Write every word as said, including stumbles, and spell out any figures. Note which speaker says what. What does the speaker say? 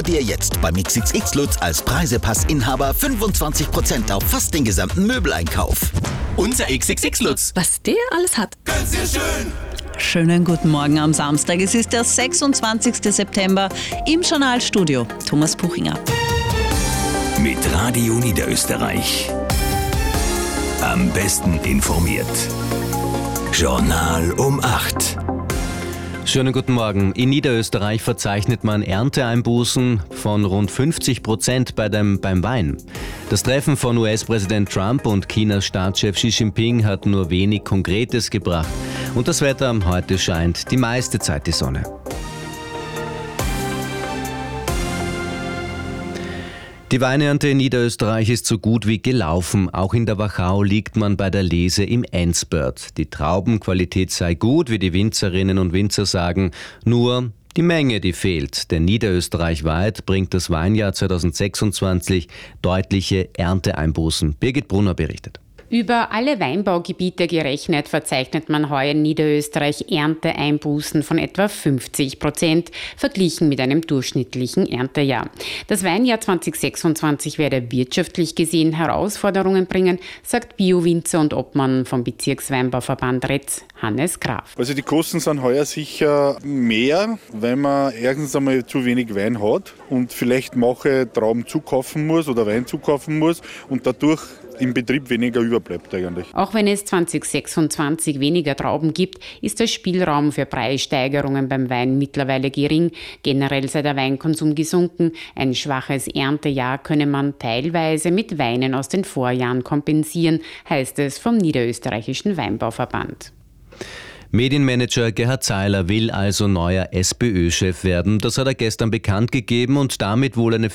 Speaker 1: Dir jetzt beim X X X Lutz als Preisepassinhaber fünfundzwanzig Prozent auf fast den gesamten Möbeleinkauf. Unser X X X Lutz.
Speaker 2: Was der alles hat.
Speaker 1: Gönn's dir schön!
Speaker 2: Schönen guten Morgen am Samstag. Es ist der sechsundzwanzigster September. Im Journalstudio Thomas Puchinger.
Speaker 3: Mit Radio Niederösterreich. Am besten informiert. Journal um acht.
Speaker 4: Schönen guten Morgen. In Niederösterreich verzeichnet man Ernteeinbußen von rund fünfzig Prozent bei dem, beim Wein. Das Treffen von U S-Präsident Trump und Chinas Staatschef Xi Jinping hat nur wenig Konkretes gebracht. Und das Wetter heute scheint die meiste Zeit die Sonne. Die Weinernte in Niederösterreich ist so gut wie gelaufen. Auch in der Wachau liegt man bei der Lese im Endspurt. Die Traubenqualität sei gut, wie die Winzerinnen und Winzer sagen. Nur die Menge, die fehlt. Denn niederösterreichweit bringt das Weinjahr zweitausendsechsundzwanzig deutliche Ernteeinbußen. Birgit Brunner berichtet.
Speaker 5: Über alle Weinbaugebiete gerechnet verzeichnet man heuer in Niederösterreich Ernteeinbußen von etwa fünfzig Prozent, verglichen mit einem durchschnittlichen Erntejahr. Das Weinjahr zweitausendsechsundzwanzig werde wirtschaftlich gesehen Herausforderungen bringen, sagt Bio-Winzer und Obmann vom Bezirksweinbauverband Retz, Hannes Graf.
Speaker 6: Also die Kosten sind heuer sicher mehr, weil man erstens einmal zu wenig Wein hat und vielleicht manche Trauben zukaufen muss oder Wein zukaufen muss und dadurch im Betrieb weniger überbleibt eigentlich.
Speaker 5: Auch wenn es zweitausendsechsundzwanzig weniger Trauben gibt, ist der Spielraum für Preissteigerungen beim Wein mittlerweile gering. Generell sei der Weinkonsum gesunken. Ein schwaches Erntejahr könne man teilweise mit Weinen aus den Vorjahren kompensieren, heißt es vom Niederösterreichischen Weinbauverband.
Speaker 4: Medienmanager Gerhard Zeiler will also neuer SPÖ-Chef werden. Das hat er gestern bekannt gegeben und damit wohl eine